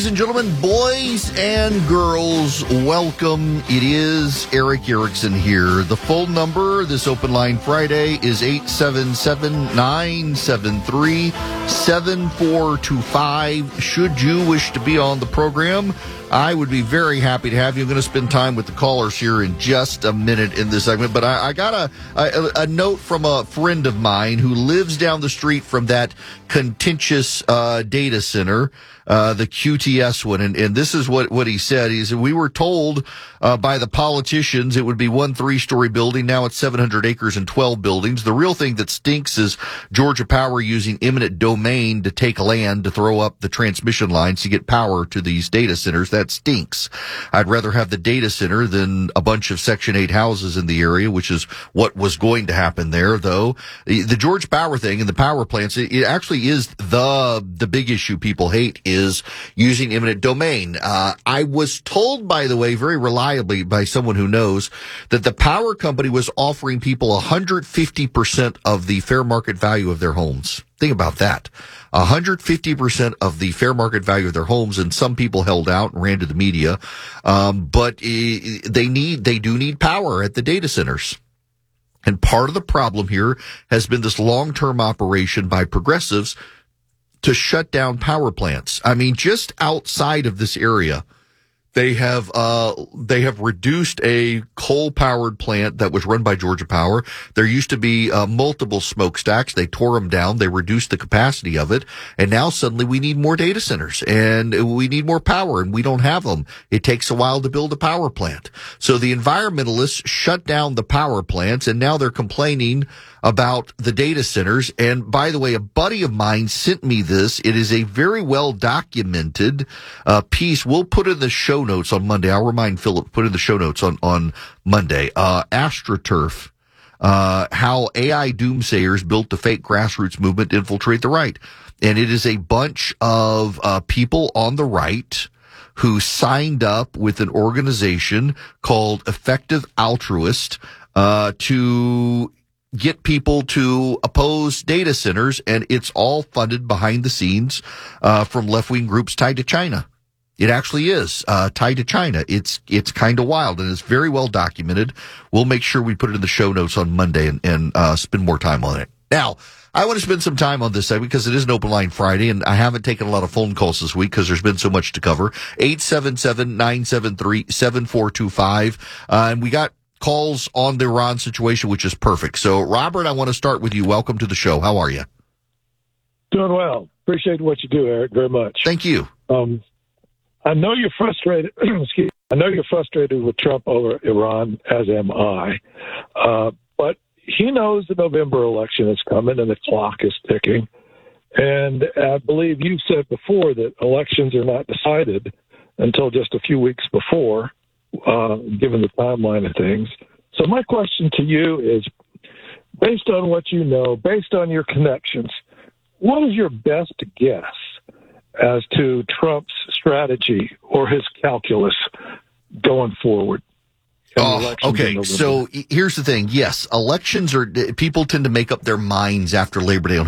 Ladies and gentlemen, boys and girls, welcome. It is Erick Erickson here. The phone number this Open Line Friday is 877-973-7425. Should you wish to be on the program, I would be very happy to have you. I'm going to spend time with the callers here in just a minute in this segment, but I got a note from a friend of mine who lives down the street from that contentious data center, the QTS one, and this is what he said. He said, we were told by the politicians it would be one 3-story building. Now it's 700 acres and 12 buildings. The real thing that stinks is Georgia Power using eminent domain to take land to throw up the transmission lines to get power to these data centers. That stinks. I'd rather have the data center than a bunch of Section 8 houses in the area, which is what was going to happen there, though. The Georgia Power thing and the power plants, it actually is the big issue people hate is using eminent domain. I was told, by the way, very reliably by someone who knows, that the power company was offering people 150% of the fair market value of their homes. Think about that. 150% of the fair market value of their homes, and some people held out and ran to the media. But they do need power at the data centers. And part of the problem here has been this long-term operation by progressives to shut down power plants. I mean, just outside of this area, they have reduced a coal-powered plant that was run by Georgia Power. There used to be multiple smokestacks. They tore them down. They reduced the capacity of it. And now suddenly we need more data centers and we need more power, and we don't have them. It takes a while to build a power plant. So the environmentalists shut down the power plants, and now they're complaining about the data centers. And by the way, a buddy of mine sent me this. It is a very well documented piece. We'll put in the show notes on Monday. I'll remind Philip, put in the show notes on Monday. AstroTurf, how AI doomsayers built the fake grassroots movement to infiltrate the right. And it is a bunch of people on the right who signed up with an organization called Effective Altruist to get people to oppose data centers, and it's all funded behind the scenes from left-wing groups tied to China. It actually is tied to China. It's kind of wild, and it's very well documented. We'll make sure we put it in the show notes on Monday and spend more time on it. Now, I want to spend some time on this segment because it is an Open Line Friday, and I haven't taken a lot of phone calls this week because there's been so much to cover. 877-973-7425. And we got calls on the Iran situation, which is perfect. So, Robert, I want to start with you. Welcome to the show. How are you? Doing well. Appreciate what you do, Eric, very much. Thank you. I know you're frustrated. Excuse me. I know you're frustrated with Trump over Iran, as am I. But he knows the November election is coming and the clock is ticking. And I believe you've said before that elections are not decided until just a few weeks before, given the timeline of things. So my question to you is, based on what you know, based on your connections, what is your best guess as to Trump's strategy or his calculus going forward? Okay, so here's the thing. Yes, elections people tend to make up their minds after Labor Day on